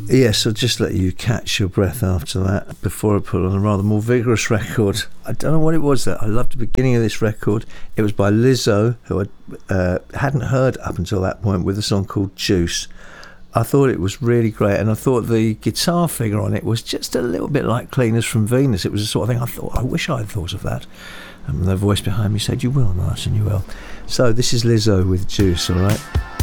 Yes, I'll just let you catch your breath after that before I put on a rather more vigorous record. I don't know what it was that I loved the beginning of this record. It was by Lizzo, who I hadn't heard up until that point, with a song called Juice. I thought it was really great, and I thought the guitar figure on it was just a little bit like Cleaners from Venus. It was the sort of thing I thought, I wish I had thought of that. And the voice behind me said, "You will, Martin, you will." So this is Lizzo with Juice, all right?